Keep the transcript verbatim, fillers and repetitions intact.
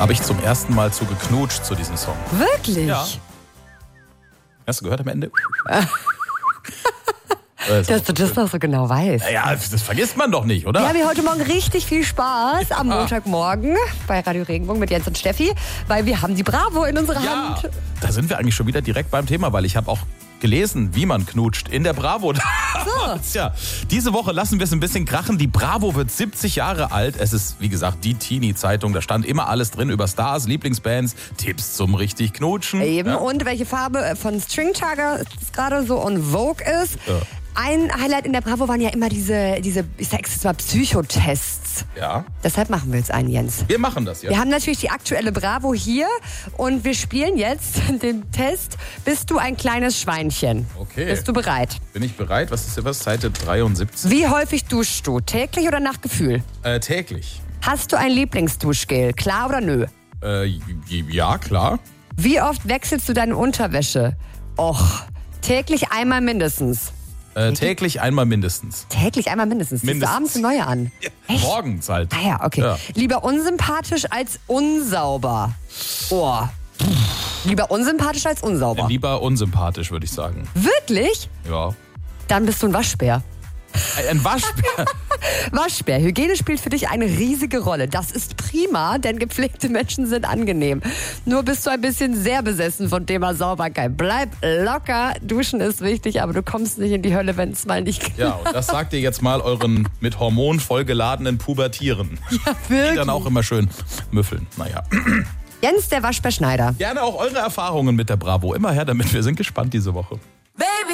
habe ich zum ersten Mal zu geknutscht zu diesem Song. Wirklich? Ja. Hast du gehört am Ende? Dass du das noch so genau weißt. Ja, das vergisst man doch nicht, oder? Wir haben hier heute Morgen richtig viel Spaß am Montagmorgen bei Radio Regenbogen mit Jens und Steffi, weil wir haben die Bravo in unserer Ja, Hand. da sind wir eigentlich schon wieder direkt beim Thema, weil ich habe auch gelesen, wie man knutscht in der Bravo. So. Ja, diese Woche lassen wir es ein bisschen krachen. Die Bravo wird siebzig Jahre alt. Es ist, wie gesagt, die Teenie-Zeitung. Da stand immer alles drin über Stars, Lieblingsbands, Tipps zum richtig Knutschen. Eben, Ja. und welche Farbe von String Tiger gerade so on Vogue ist. Ja. Ein Highlight in der Bravo waren ja immer diese, diese ich sag's jetzt mal, Psychotests. Ja, Deshalb machen wir jetzt einen, Jens. wir machen das, ja. Wir haben natürlich die aktuelle Bravo hier und wir spielen jetzt den Test. Bist du ein kleines Schweinchen? Okay. Bist du bereit? Bin ich bereit? Was ist hier was? Seite dreiundsiebzig? Wie häufig duschst du? Täglich oder nach Gefühl? Äh, täglich. Hast du ein Lieblingsduschgel? Klar oder nö? Äh, ja, klar. Wie oft wechselst du deine Unterwäsche? Och, täglich einmal mindestens. Äh, täglich einmal mindestens. Täglich einmal mindestens. Ziehst du Mindestens. abends eine neue an? Echt? Morgens halt. Ah ja, okay. Ja. Lieber unsympathisch als unsauber. Oh. Lieber unsympathisch als unsauber. Lieber unsympathisch, würde ich sagen. Wirklich? Ja. Dann bist du ein Waschbär. Ein Waschbär. Waschbär. Hygiene spielt für dich eine riesige Rolle. Das ist prima, denn gepflegte Menschen sind angenehm. Nur bist du ein bisschen sehr besessen von Thema Sauberkeit. Bleib locker. Duschen ist wichtig, aber du kommst nicht in die Hölle, wenn es mal nicht geht. Ja, und das sagt ihr jetzt mal euren mit Hormon vollgeladenen Pubertieren. Ja, wirklich. Die dann auch immer schön müffeln. Naja. Jens, der Waschbär Schneider. Gerne auch eure Erfahrungen mit der Bravo. Immer her damit. Wir sind gespannt diese Woche. Baby!